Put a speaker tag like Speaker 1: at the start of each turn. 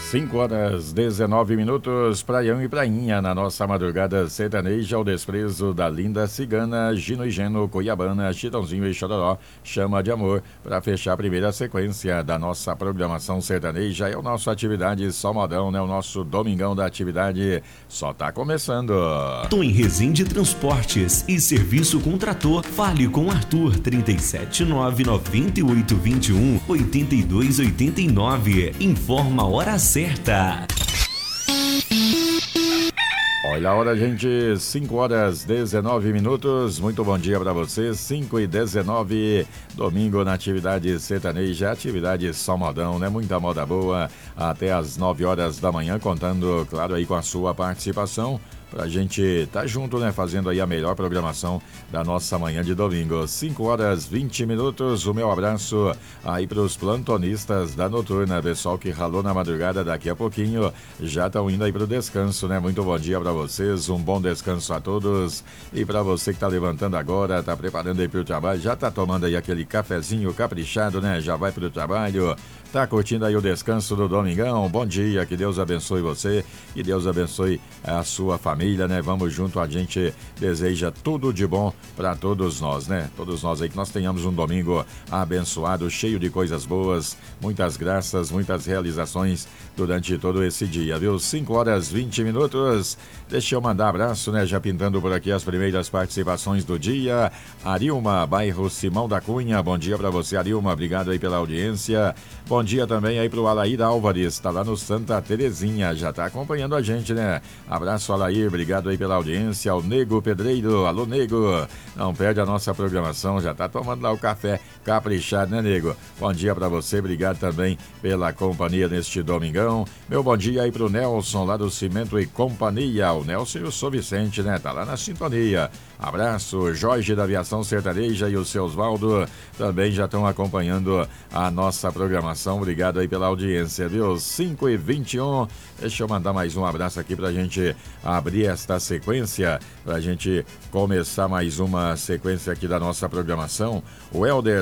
Speaker 1: 5h19, praião e prainha na nossa madrugada sertaneja, ao desprezo da linda cigana, Gino e Geno, Cuiabana, Chitãozinho e Chororó, Chama de Amor, para fechar a primeira sequência da nossa programação sertaneja. É o nosso Atividade Só Modão, né? O nosso Domingão da Atividade só tá começando.
Speaker 2: Tom em Resende Transportes e Serviço com Trator. Fale com Arthur, 379-9821-8289. Informa a hora certa.
Speaker 1: Olha a hora, gente, 5h19. Muito bom dia para você, 5h19, domingo na Atividade Sertaneja, Atividade Só Modão, né? Muita moda boa, até as 9 horas da manhã, contando, claro, aí com a sua participação, pra gente tá junto, né? Fazendo aí a melhor programação da nossa manhã de domingo. 5h20. O meu abraço aí pros plantonistas da noturna, pessoal que ralou na madrugada, daqui a pouquinho já estão indo aí pro descanso, né? Muito bom dia pra vocês, um bom descanso a todos. E pra você que tá levantando agora, tá preparando aí pro trabalho, já tá tomando aí aquele cafezinho caprichado, né? Já vai pro trabalho, tá curtindo aí o descanso do domingão. Bom dia, que Deus abençoe você, que Deus abençoe a sua família, né? Vamos junto, a gente deseja tudo de bom para todos nós, né? Todos nós aí, que nós tenhamos um domingo abençoado, cheio de coisas boas, muitas graças, muitas realizações durante todo esse dia, viu? 5h20. Deixa eu mandar abraço, né? Já pintando por aqui as primeiras participações do dia. Arilma, bairro Simão da Cunha, bom dia para você, Arilma, obrigado aí pela audiência. Bom dia também aí pro Alair Álvares, tá lá no Santa Terezinha, já tá acompanhando a gente, né? Abraço, Alair, obrigado aí pela audiência. O Nego Pedreiro, alô Nego, não perde a nossa programação, já tá tomando lá o café caprichado, né, Nego? Bom dia pra você, obrigado também pela companhia neste domingão. Meu bom dia aí pro Nelson, lá do Cimento e Companhia, o Nelson e o Sou Vicente, né? Tá lá na sintonia. Abraço, Jorge da Aviação Sertaneja e o seu Osvaldo também já estão acompanhando a nossa programação. Obrigado aí pela audiência, viu? 5h21. Deixa eu mandar mais um abraço aqui pra gente abrir esta sequência, pra gente começar mais uma sequência aqui da nossa programação. O Helder